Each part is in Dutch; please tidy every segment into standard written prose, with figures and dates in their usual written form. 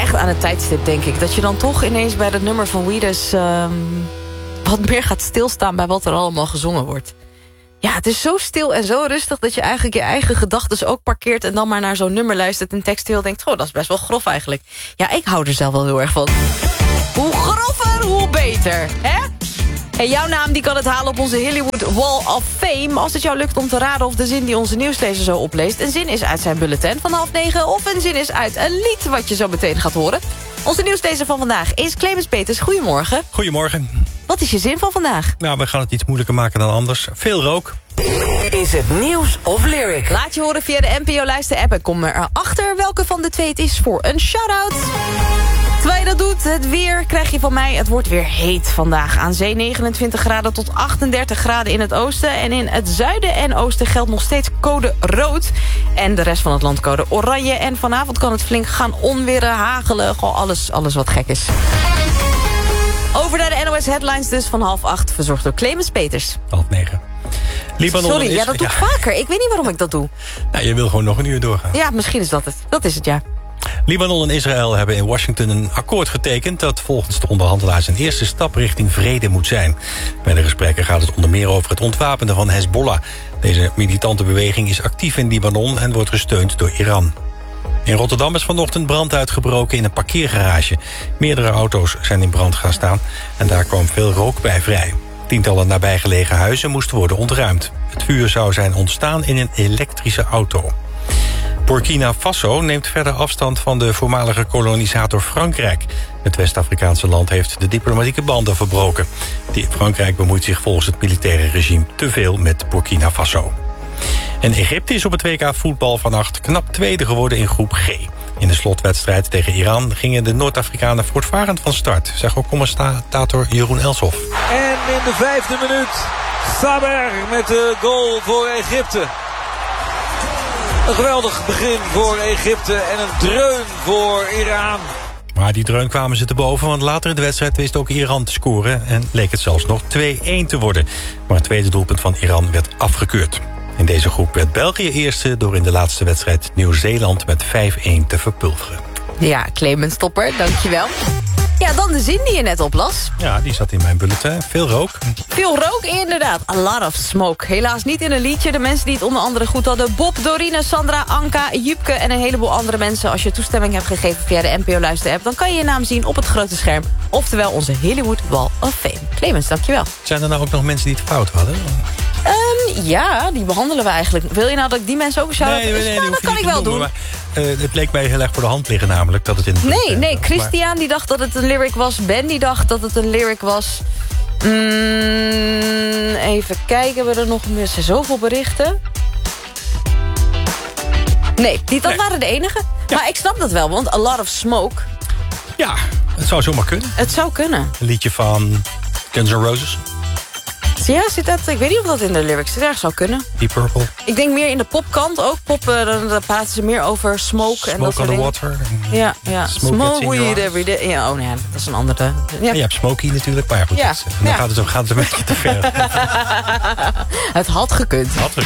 echt aan het tijdstip, denk ik. Dat je dan toch ineens bij dat nummer van Weedus wat meer gaat stilstaan bij wat er allemaal gezongen wordt. Ja, het is zo stil en zo rustig dat je eigenlijk je eigen gedachten ook parkeert en dan maar naar zo'n nummer luistert en textueel denkt, dat is best wel grof eigenlijk. Ja, ik hou er zelf wel heel erg van. Hoe grover, hoe beter, hè? Hey, jouw naam die kan het halen op onze Hollywood Wall of Fame. Als het jou lukt om te raden of de zin die onze nieuwslezer zo opleest een zin is uit zijn bulletin van 8:30... of een zin is uit een lied wat je zo meteen gaat horen. Onze nieuwslezer van vandaag is Clemens Peters. Goedemorgen. Goedemorgen. Wat is je zin van vandaag? Nou, we gaan het iets moeilijker maken dan anders. Veel rook. Is het nieuws of lyric? Laat je horen via de NPO-luister-app en kom erachter welke van de twee het is voor een shout-out. Terwijl je dat doet, het weer krijg je van mij. Het wordt weer heet vandaag. Aan zee 29 graden tot 38 graden in het oosten. En in het zuiden en oosten geldt nog steeds code rood. En de rest van het land code oranje. En vanavond kan het flink gaan onweren, hagelen. Gewoon alles wat gek is. Over naar de NOS Headlines dus van 7:30. Verzorgd door Clemens Peters. 8:30. Libanon Sorry, dat doe ik vaker. Ik weet niet waarom ik dat doe. Nou, je wil gewoon nog een uur doorgaan. Ja, misschien is dat het. Dat is het, ja. Libanon en Israël hebben in Washington een akkoord getekend dat volgens de onderhandelaars een eerste stap richting vrede moet zijn. Bij de gesprekken gaat het onder meer over het ontwapenen van Hezbollah. Deze militante beweging is actief in Libanon en wordt gesteund door Iran. In Rotterdam is vanochtend brand uitgebroken in een parkeergarage. Meerdere auto's zijn in brand gaan staan en daar kwam veel rook bij vrij. Tientallen nabijgelegen huizen moesten worden ontruimd. Het vuur zou zijn ontstaan in een elektrische auto. Burkina Faso neemt verder afstand van de voormalige kolonisator Frankrijk. Het West-Afrikaanse land heeft de diplomatieke banden verbroken. Frankrijk bemoeit zich volgens het militaire regime te veel met Burkina Faso. En Egypte is op het WK voetbal vannacht knap tweede geworden in groep G. In de slotwedstrijd tegen Iran gingen de Noord-Afrikanen voortvarend van start, zegt ook commentator Jeroen Elshoff. En in de 5e minuut Saber met de goal voor Egypte. Een geweldig begin voor Egypte en een dreun voor Iran. Maar die dreun kwamen ze te boven, want later in de wedstrijd wist ook Iran te scoren en leek het zelfs nog 2-1 te worden. Maar het tweede doelpunt van Iran werd afgekeurd. In deze groep werd België eerste door in de laatste wedstrijd Nieuw-Zeeland met 5-1 te verpulveren. Ja, Clemens Topper, dankjewel. Ja, dan de zin die je net oplas. Ja, die zat in mijn bulletin. Veel rook. Veel rook, inderdaad. A lot of smoke. Helaas niet in een liedje. De mensen die het onder andere goed hadden. Bob, Dorine, Sandra, Anka, Jupke en een heleboel andere mensen. Als je toestemming hebt gegeven via de NPO-luister-app... dan kan je je naam zien op het grote scherm. Oftewel onze Hollywood Wall of Fame. Clemens, dankjewel. Zijn er nou ook nog mensen die het fout hadden? Ja, die behandelen we eigenlijk. Wil je nou dat ik die mensen ook een shout-out... Nee, dat kan ik wel doen. Maar, het leek mij heel erg voor de hand liggen namelijk dat het in... Nee, Christian die dacht dat het een lyric was. Ben die dacht dat het een lyric was. Even kijken, hebben we er nog meer? Er zijn zoveel berichten. Nee, dat waren de enige. Ja. Maar ik snap dat wel, want A Lot of Smoke... Ja, het zou zomaar kunnen. Het zou kunnen. Een liedje van Guns N' Roses. Ja, zit dat? Ik weet niet of dat in de lyrics zit. Dat zou kunnen. Deep Purple. Ik denk meer in de popkant ook. Dan praten ze meer over smoke en dat soort dingen. Smoke on the water. Ja. Smoke weed every day. Ja, nee, dat is een andere. Ja. Je hebt Smokey natuurlijk, maar ja, goed. Ja. Dan gaat het een beetje te ver. Het had gekund.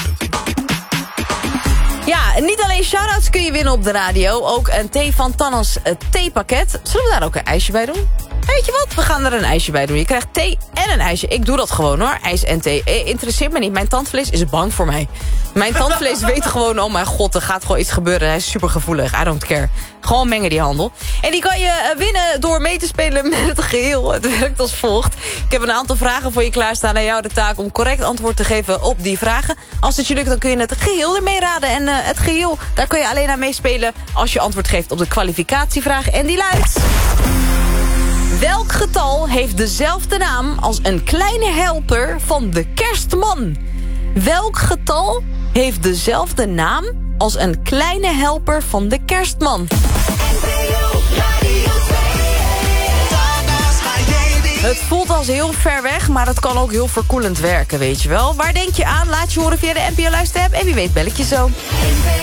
Ja, niet alleen shoutouts kun je winnen op de radio. Ook een thee van Tannas theepakket. Zullen we daar ook een ijsje bij doen? Weet je wat? We gaan er een ijsje bij doen. Je krijgt thee en een ijsje. Ik doe dat gewoon hoor. IJs en thee. Interesseert me niet. Mijn tandvlees is bang voor mij. Mijn tandvlees weet gewoon, oh mijn god, er gaat gewoon iets gebeuren. Hij is super gevoelig. I don't care. Gewoon mengen die handel. En die kan je winnen door mee te spelen met het geheel. Het werkt als volgt. Ik heb een aantal vragen voor je klaarstaan. Aan jou de taak om correct antwoord te geven op die vragen. Als het je lukt, dan kun je het geheel ermee raden. En het geheel, daar kun je alleen aan meespelen als je antwoord geeft op de kwalificatievraag. En die luidt... Welk getal heeft dezelfde naam als een kleine helper van de kerstman? Welk getal heeft dezelfde naam als een kleine helper van de kerstman? Het voelt als heel ver weg, maar het kan ook heel verkoelend werken, weet je wel. Waar denk je aan? Laat je horen via de NPO-luister-app en wie weet bel ik je zo.